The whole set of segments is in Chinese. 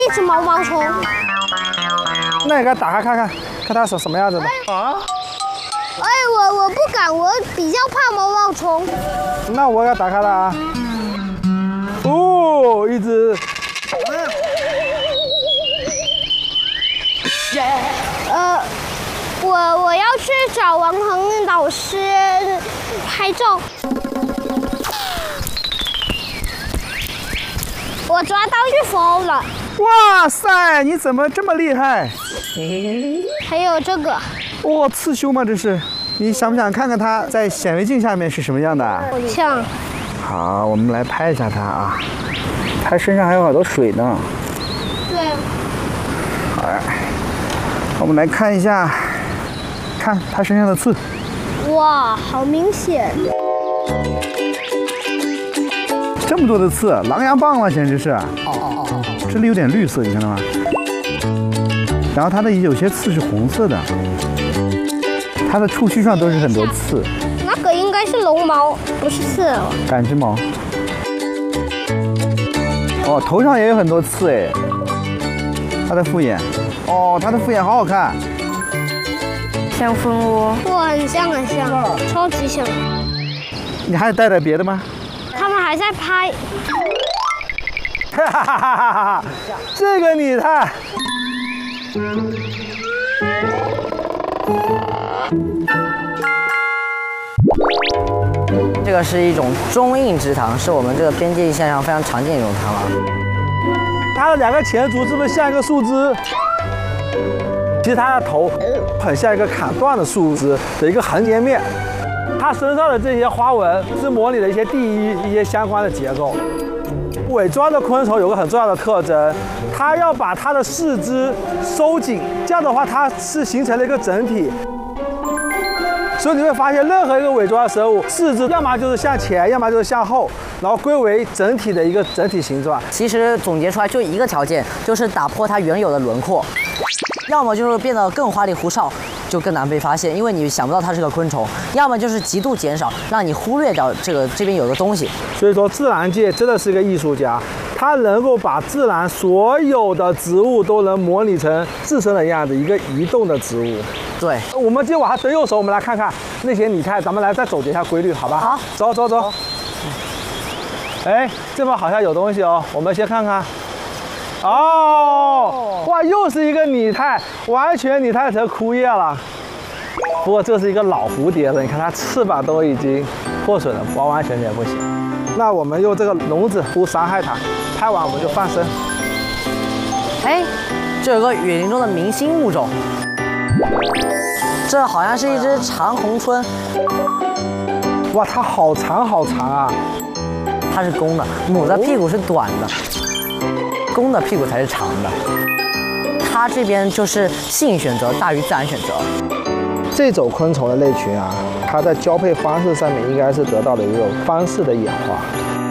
一只毛毛虫。 那你给它打开看看，看它是什么样子的啊？ 哎，我不敢，我比较怕毛毛虫。 那我给它打开了啊。哦，一只。 我要去找王恒老师拍照。我抓到UFO了！ 哇塞，你怎么这么厉害？ 还有这个， 哇，刺绣吗？这是？你想不想看看它在显微镜下面是什么样的？ 像。 好，我们来拍一下它啊。它身上还有好多水呢。 对。 好，我们来看一下，看它身上的刺。 哇，好明显！ 这么多的刺，狼牙棒了，简直是。这里有点绿色，你看到吗？然后它的有些刺是红色的，它的触须上都是很多刺。 那个应该是龙毛，不是刺哦。 感知毛。哦，头上也有很多刺哎。它的复眼，哦，它的复眼好好看。 像蜂窝。哇，很像很像，超级像。 你还带别的吗？ 他们还在拍。 哈哈哈哈哈！这个你看。 这个是一种中硬直糖，是我们这个边界线上非常常见的一种螳螂。 它的两个前足是不是像一个树枝？其实它的头很像一个砍断的树枝的一个横截面。它身上的这些花纹是模拟了一些一些相关的结构。伪装的昆虫有个很重要的特征，它要把它的四肢收紧，这样的话它是形成了一个整体。所以你会发现，任何一个伪装的生物，四肢要么就是向前，要么就是向后，然后归为整体的一个整体形状。 其实总结出来就一个条件，就是打破它原有的轮廓，要么就是变得更花里胡哨，就更难被发现，因为你想不到它是个昆虫；要么就是极度减少，让你忽略掉这边有个东西。 所以说，自然界真的是一个艺术家，他能够把自然所有的植物都能模拟成自身的样子，一个移动的植物。 对， 我们今天晚上等右手，我们来看看那些拟态，咱们来再总结一下规律，好吧？ 好， 走走走。哎，这边好像有东西哦，我们先看看。哦，哇，又是一个拟态，完全拟态成枯叶了。不过这是一个老蝴蝶了，你看它翅膀都已经破损了，完完全全不行。那我们用这个笼子不伤害它，拍完我们就放生。 哎，这有个雨林中的明星物种，这好像是一只长虹鳟。 哇，它好长好长啊！ 它是公的，母的屁股是短的，公的屁股才是长的。它这边就是性选择大于自然选择。 这种昆虫的类群啊，它在交配方式上面应该是得到了一种方式的演化。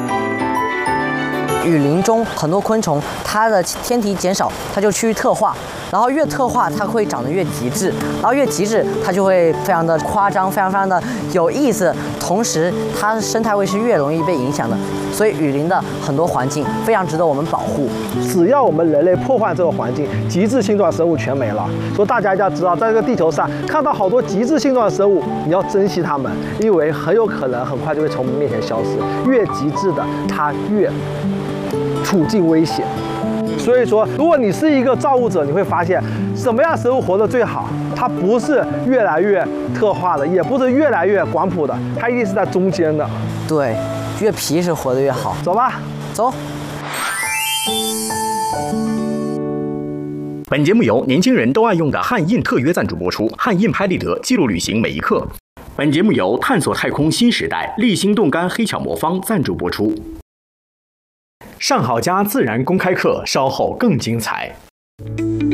雨林中很多昆虫，它的天敌减少，它就趋于特化，然后越特化，它会长得越极致，然后越极致，它就会非常的夸张，非常的有意思，同时它的生态位是越容易被影响的，所以雨林的很多环境非常值得我们保护。 只要我们人类破坏这个环境，极致性状生物全没了。所以大家一定要知道，在这个地球上看到好多极致性状的生物，你要珍惜它们，因为很有可能很快就会从我们面前消失。越极致的，它越处境危险。所以说，如果你是一个造物者，你会发现什么样生物活得最好？它不是越来越特化的，也不是越来越广谱的，它一定是在中间的。 对，越皮实活得越好。 走吧， 走。 本节目由年轻人都爱用的汉印特约赞助播出，汉印拍立得，记录旅行每一刻。本节目由探索太空新时代立新冻干黑巧魔方赞助播出。上好佳自然公开课稍后更精彩。